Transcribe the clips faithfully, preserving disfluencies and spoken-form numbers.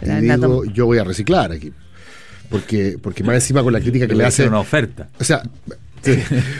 Y digo, yo voy a reciclar aquí. Porque, porque más encima con la crítica que le hace... una oferta. O sea, sí,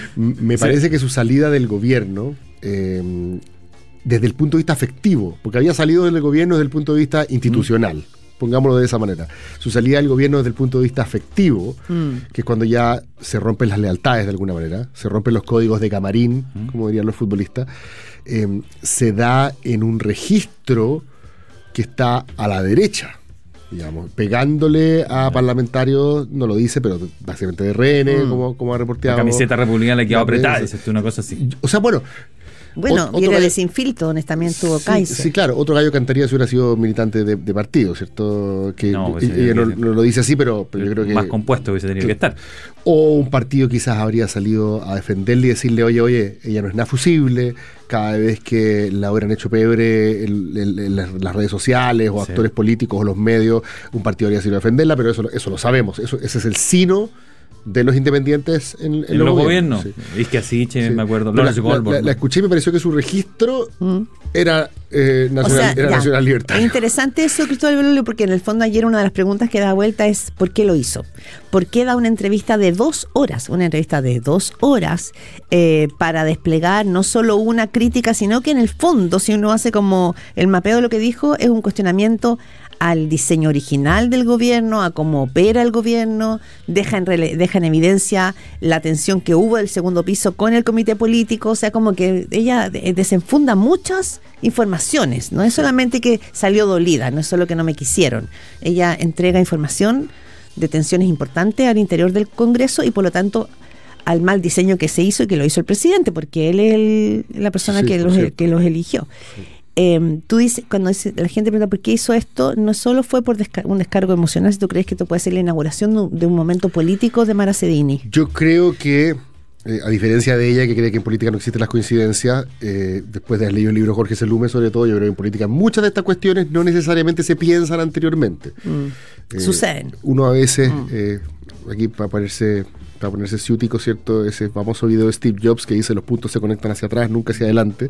me parece sí. que su salida del gobierno, eh, desde el punto de vista afectivo, porque había salido del gobierno desde el punto de vista institucional, mm. pongámoslo de esa manera. Su salida del gobierno desde el punto de vista afectivo, mm. que es cuando ya se rompen las lealtades de alguna manera, se rompen los códigos de camarín, mm. como dirían los futbolistas, eh, se da en un registro que está a la derecha. Digamos, pegándole a parlamentarios, no lo dice, pero básicamente de rehenes, mm. como, como ha reporteado. La camiseta republicana le quedó apretada, es una cosa así. O sea, bueno. Bueno, o, viene de Sinfilto, donde también tuvo sí, Kaiser. Sí, claro, otro gallo cantaría si hubiera sido militante de, de partido, ¿cierto? Que no, pues, ella no, no lo dice así, pero, pero yo creo que... Más compuesto hubiese tenido que, que estar. O un partido quizás habría salido a defenderle y decirle, oye, oye, ella no es nada fusible, cada vez que la hubieran hecho pebre en, en, en las, las redes sociales o sí. actores políticos o los medios, un partido habría salido a defenderla, pero eso, eso lo sabemos, eso, ese es el sino de los independientes en, en, en los, los gobiernos. gobiernos. Sí. Es que así, che, sí. me acuerdo. La, la, la, la escuché y me pareció que su registro mm. era, eh, nacional, o sea, era nacional libertario. Es interesante eso, Cristóbal Belolio, porque en el fondo ayer una de las preguntas que da vuelta es ¿por qué lo hizo? ¿Por qué da una entrevista de dos horas? Una entrevista de dos horas eh, para desplegar no solo una crítica, sino que en el fondo, si uno hace como el mapeo de lo que dijo, es un cuestionamiento al diseño original del gobierno, a cómo opera el gobierno, deja en, rele- deja en evidencia la tensión que hubo del segundo piso con el comité político, o sea, como que ella de- desenfunda muchas informaciones, no es solamente que salió dolida, no es solo que no me quisieron, ella entrega información de tensiones importantes al interior del Congreso y por lo tanto al mal diseño que se hizo y que lo hizo el presidente, porque él es el, la persona sí, que, los, que los eligió. Sí. Eh, tú dices, cuando dice, la gente pregunta por qué hizo esto, no solo fue por desca- un descargo emocional, si tú crees que esto puede ser la inauguración de un, de un momento político de Mara Cedini. Yo creo que, eh, a diferencia de ella, que cree que en política no existen las coincidencias, eh, después de haber leído el libro de Jorge Selume, sobre todo, yo creo que en política muchas de estas cuestiones no necesariamente se piensan anteriormente. Mm. Eh, Suceden. Uno a veces, mm. eh, aquí para ponerse, para ponerse ciútico, ¿cierto? Ese famoso video de Steve Jobs que dice los puntos se conectan hacia atrás, nunca hacia adelante.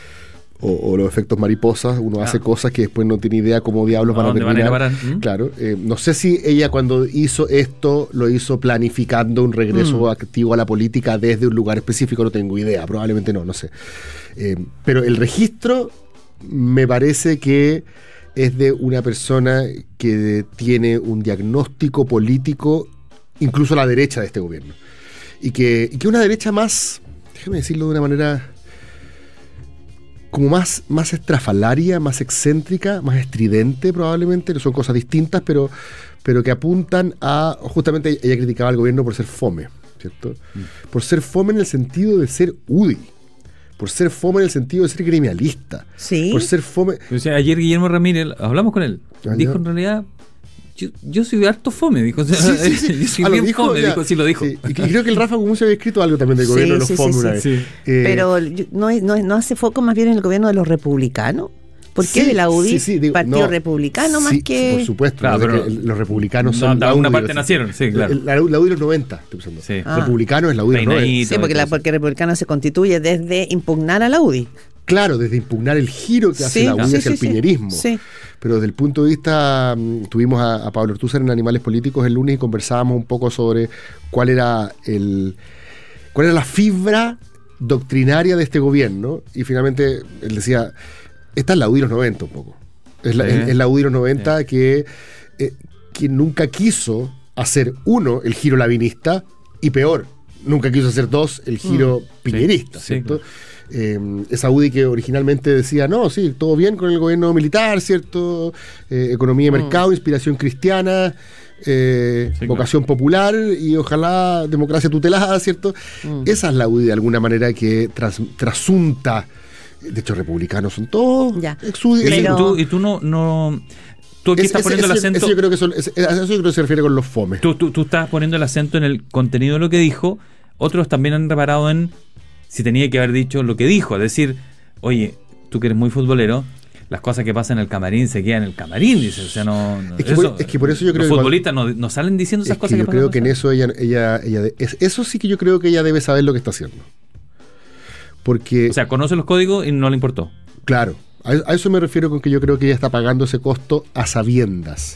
O, o los efectos mariposas, uno ah. hace cosas que después no tiene idea cómo diablos van a terminar. Van a ¿Mm? Claro, eh, no sé si ella cuando hizo esto lo hizo planificando un regreso mm. activo a la política desde un lugar específico, no tengo idea, probablemente no, no sé. Eh, pero el registro me parece que es de una persona que tiene un diagnóstico político, incluso a la derecha de este gobierno. Y que, y que una derecha más, déjame decirlo de una manera... como más, más estrafalaria, más excéntrica, más estridente probablemente, son cosas distintas, pero, pero que apuntan a, justamente ella criticaba al gobierno por ser fome, ¿cierto? Mm. Por ser fome en el sentido de ser U D I, por ser fome en el sentido de ser gremialista, ¿sí? Por ser fome... O sea, ayer Guillermo Ramírez, hablamos con él, ¿ayer? Dijo en realidad... Yo, yo soy de harto fome, dijo. Sí, sí, sí. Yo soy ah, bien dijo, fome, ya, dijo, sí lo dijo. Sí. Y creo que el Rafa Gumucio había escrito algo también del sí, gobierno de los sí, fome sí, una sí, vez. Sí. Eh, Pero no, no, no hace foco más bien en el gobierno de los republicanos. ¿Por qué sí, de la U D I? Sí, sí, digo, Partido no, republicano más sí, que... por supuesto, claro, pero que los republicanos no, son... No, la una U D I, parte nacieron, sí, claro. La, la, la U D I de los noventa, estoy pensando. Sí. Ah. Republicano es la U D I de los noventa. Sí, porque, la, porque el republicano se constituye desde impugnar a la U D I. Claro, desde impugnar el giro que hace sí, la U D I sí, hacia sí, el piñerismo. Sí. Pero desde el punto de vista, tuvimos a, a Pablo Ortúzar en Animales Políticos el lunes y conversábamos un poco sobre cuál era el cuál era la fibra doctrinaria de este gobierno, y finalmente él decía, esta es la U D I de los noventa un poco. Es la, sí. es, es la U D I de los noventa sí. que, eh, que nunca quiso hacer, uno, el giro lavinista, y peor, nunca quiso hacer, dos, el giro mm. piñerista, sí, ¿cierto? Sí, claro. Eh, esa U D I que originalmente decía, no, sí, todo bien con el gobierno militar, ¿cierto? Eh, economía de mercado, mm. inspiración cristiana, eh, sí, vocación claro. popular y ojalá democracia tutelada, ¿cierto? Mm. Esa es la U D I de alguna manera que tras, trasunta, de hecho republicanos son todos ex-U D I. Pero... ¿Y tú, y tú no... no... Tú aquí es, estás poniendo ese, el acento... Eso yo creo que son, es, eso yo creo que se refiere con los fomes. Tú, tú, tú estás poniendo el acento en el contenido de lo que dijo. Otros también han reparado en si tenía que haber dicho lo que dijo. Es decir, oye, tú que eres muy futbolero, las cosas que pasan en el camarín se quedan en el camarín, dice. O sea, no... no es, que eso, por, es que por eso yo creo los que... Los futbolistas no, no salen diciendo esas es cosas que que yo pasan. Yo creo que en eso ella... ella, ella es, eso sí que yo creo que ella debe saber lo que está haciendo. Porque... O sea, conoce los códigos y no le importó. Claro. A eso me refiero con que yo creo que ella está pagando ese costo a sabiendas.